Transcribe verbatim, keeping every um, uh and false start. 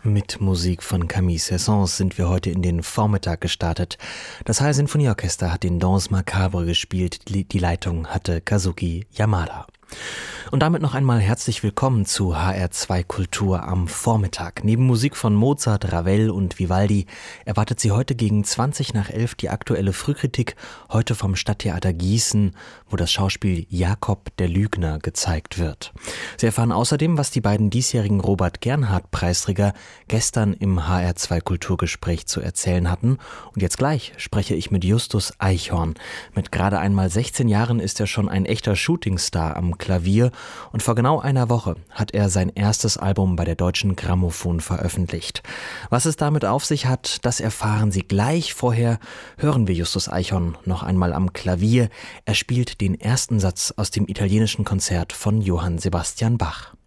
Mit Musik von Camille Saint-Saëns sind wir heute in den Vormittag gestartet. Das Haia Sinfonieorchester hat den Danse Macabre gespielt, die Leitung hatte Kazuki Yamada. Und damit noch einmal herzlich willkommen zu H R zwei Kultur am Vormittag. Neben Musik von Mozart, Ravel und Vivaldi erwartet Sie heute gegen zwanzig nach elf die aktuelle Frühkritik, heute vom Stadttheater Gießen, wo das Schauspiel Jakob der Lügner gezeigt wird. Sie erfahren außerdem, was die beiden diesjährigen Robert-Gernhardt-Preisträger gestern im H R zwei Kulturgespräch zu erzählen hatten. Und jetzt gleich spreche ich mit Justus Eichhorn. Mit gerade einmal sechzehn Jahren ist er schon ein echter Shootingstar am Klavier und vor genau einer Woche hat er sein erstes Album bei der Deutschen Grammophon veröffentlicht. Was es damit auf sich hat, das erfahren Sie gleich. Vorher hören wir Justus Eichhorn noch einmal am Klavier. Er spielt den ersten Satz aus dem italienischen Konzert von Johann Sebastian Bach.